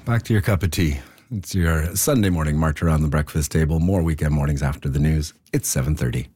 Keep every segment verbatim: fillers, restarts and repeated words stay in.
back to your cup of tea. It's your Sunday morning march around the breakfast table. More weekend mornings after the news. It's seven thirty.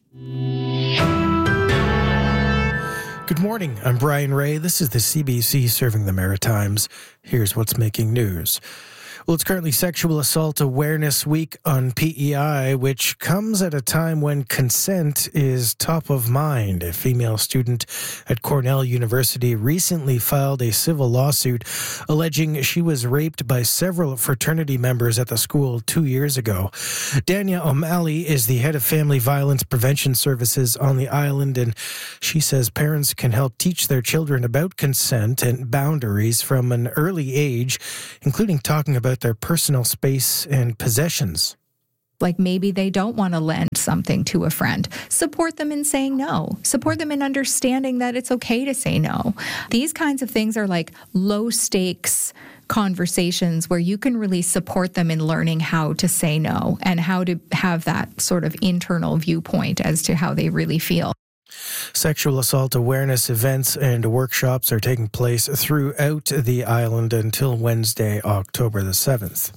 Good morning. I'm Brian Ray. This is the C B C Serving the Maritimes. Here's what's making news. Well, it's currently Sexual Assault Awareness Week on P E I, which comes at a time when consent is top of mind. A female student at Cornell University recently filed a civil lawsuit alleging she was raped by several fraternity members at the school two years ago. Dania O'Malley is the head of Family Violence Prevention Services on the island, and she says parents can help teach their children about consent and boundaries from an early age, including talking about their personal space and possessions. Like maybe they don't want to lend something to a friend. Support them in saying no. Support them in understanding that it's okay to say no. These kinds of things are like low stakes conversations where you can really support them in learning how to say no and how to have that sort of internal viewpoint as to how they really feel. Sexual assault awareness events and workshops are taking place throughout the island until Wednesday, October the seventh.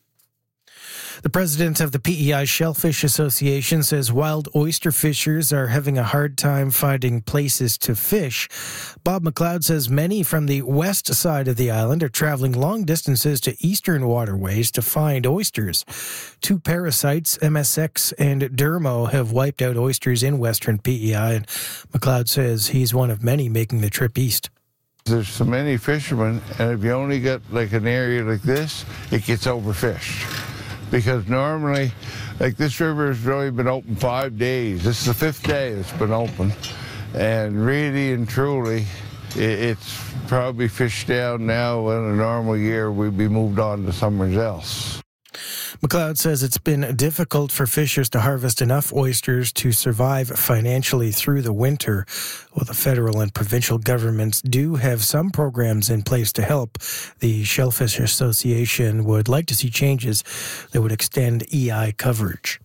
The president of the P E I Shellfish Association says wild oyster fishers are having a hard time finding places to fish. Bob McLeod says many from the west side of the island are traveling long distances to eastern waterways to find oysters. Two parasites, M S X and Dermo, have wiped out oysters in western P E I, and McLeod says he's one of many making the trip east. There's so many fishermen, and if you only get like an area like this, it gets overfished. Because normally, like this river has really been open five days. This is the fifth day it's been open. And really and truly, it's probably fished down now. In a normal year, we'd be moved on to somewhere else. McLeod says it's been difficult for fishers to harvest enough oysters to survive financially through the winter. While the federal and provincial governments do have some programs in place to help, the Shellfish Association would like to see changes that would extend E I coverage.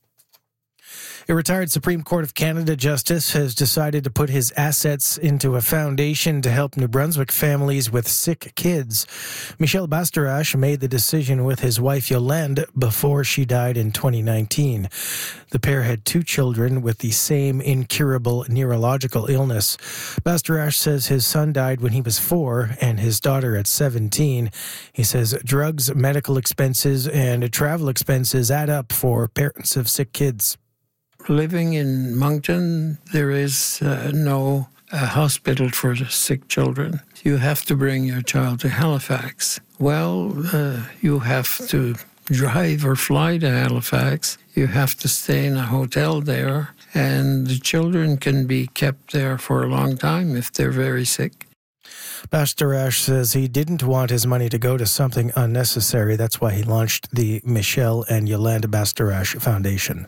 A retired Supreme Court of Canada justice has decided to put his assets into a foundation to help New Brunswick families with sick kids. Michel Bastarache made the decision with his wife Yolande before she died in twenty nineteen. The pair had two children with the same incurable neurological illness. Bastarache says his son died when he was four and his daughter at seventeen. He says drugs, medical expenses, and travel expenses add up for parents of sick kids. Living in Moncton, there is uh, no uh, hospital for sick children. You have to bring your child to Halifax. Well, uh, you have to drive or fly to Halifax. You have to stay in a hotel there, and the children can be kept there for a long time if they're very sick. Bastarache says he didn't want his money to go to something unnecessary. That's why he launched the Michel and Yolande Bastarache Foundation.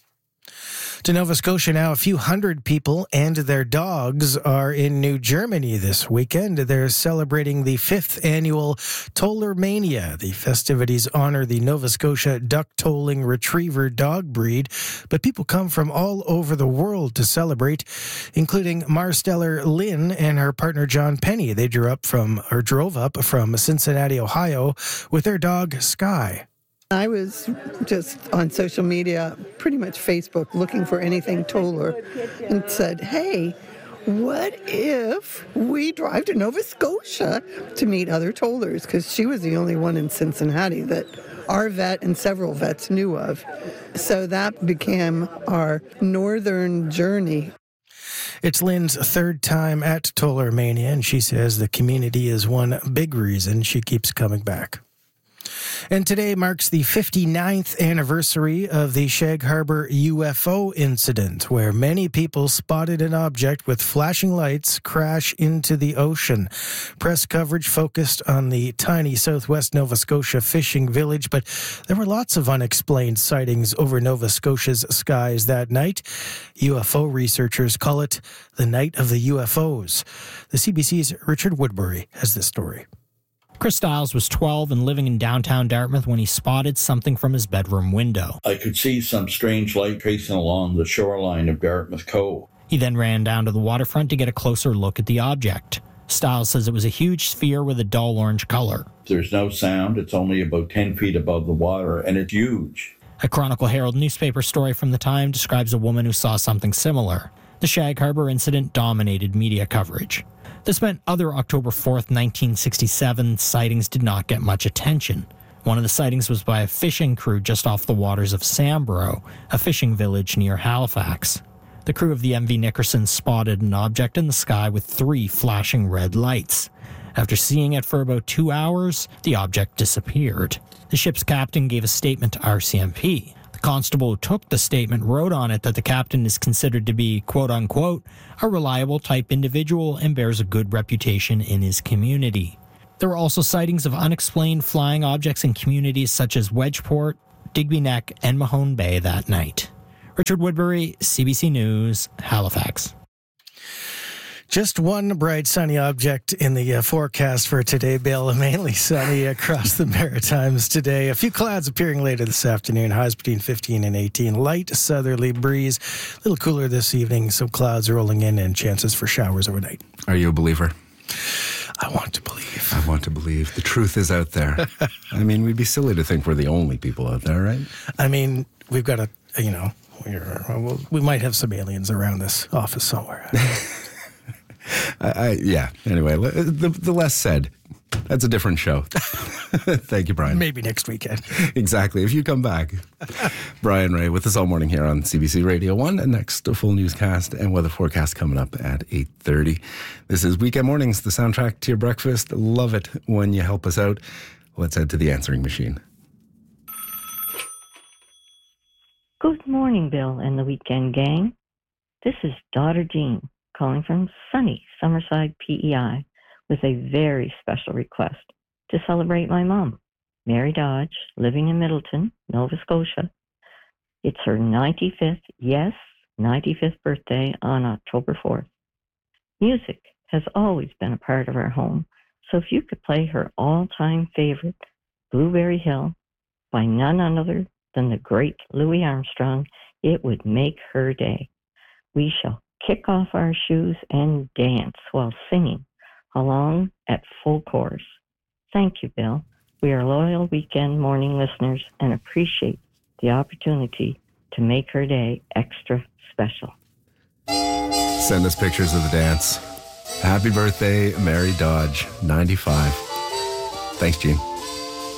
To Nova Scotia now, a few hundred people and their dogs are in New Germany this weekend. They're celebrating the fifth annual Toller Mania. The festivities honor the Nova Scotia duck-tolling retriever dog breed, but people come from all over the world to celebrate, including Marsteller Lynn and her partner John Penny. They drew up from, or drove up from Cincinnati, Ohio, with their dog Sky. I was just on social media, pretty much Facebook, looking for anything Toller, and said, hey, what if we drive to Nova Scotia to meet other Tollers? Because she was the only one in Cincinnati that our vet and several vets knew of. So that became our northern journey. It's Lynn's third time at Toller Mania, and she says the community is one big reason she keeps coming back. And today marks the fifty-ninth anniversary of the Shag Harbor U F O incident, where many people spotted an object with flashing lights crash into the ocean. Press coverage focused on the tiny southwest Nova Scotia fishing village, but there were lots of unexplained sightings over Nova Scotia's skies that night. U F O researchers call it the Night of the U F Os. The C B C's Richard Woodbury has this story. Chris Stiles was twelve and living in downtown Dartmouth when he spotted something from his bedroom window. I could see some strange light tracing along the shoreline of Dartmouth Cove. He then ran down to the waterfront to get a closer look at the object. Stiles says it was a huge sphere with a dull orange color. There's no sound. It's only about ten feet above the water, and it's huge. A Chronicle Herald newspaper story from the time describes a woman who saw something similar. The Shag Harbor incident dominated media coverage. This meant other October fourth, nineteen sixty-seven sightings did not get much attention. One of the sightings was by a fishing crew just off the waters of Samborough, a fishing village near Halifax. The crew of the M V Nickerson spotted an object in the sky with three flashing red lights. After seeing it for about two hours, the object disappeared. The ship's captain gave a statement to R C M P. The constable who took the statement wrote on it that the captain is considered to be, quote-unquote, a reliable type individual and bears a good reputation in his community. There were also sightings of unexplained flying objects in communities such as Wedgeport, Digby Neck, and Mahone Bay that night. Richard Woodbury, C B C News, Halifax. Just one bright sunny object in the uh, forecast for today, Bill. Mainly sunny across the Maritimes today. A few clouds appearing later this afternoon. Highs between fifteen and eighteen. Light southerly breeze. A little cooler this evening. Some clouds rolling in and chances for showers overnight. Are you a believer? I want to believe. I want to believe. The truth is out there. I mean, we'd be silly to think we're the only people out there, right? I mean, we've got a, you know, we're, well, we might have some aliens around this office somewhere. I, I, yeah. Anyway, the, the less said. That's a different show. Thank you, Brian. Maybe next weekend. Exactly. If you come back. Brian Ray with us all morning here on C B C Radio one. And next, a full newscast and weather forecast coming up at eight thirty. This is Weekend Mornings, the soundtrack to your breakfast. Love it when you help us out. Let's head to the answering machine. Good morning, Bill and the Weekend Gang. This is daughter Jean calling from sunny Summerside, P E I, with a very special request to celebrate my mom, Mary Dodge, living in Middleton, Nova Scotia. It's her ninety-fifth, yes, ninety-fifth birthday on October fourth. Music has always been a part of our home, so if you could play her all-time favorite, Blueberry Hill, by none other than the great Louis Armstrong, it would make her day. We shall kick off our shoes and dance while singing along at full chorus. Thank you, Bill. We are loyal Weekend Morning listeners and appreciate the opportunity to make her day extra special. Send us pictures of the dance. Happy birthday, Mary Dodge, ninety-five. Thanks, Gene.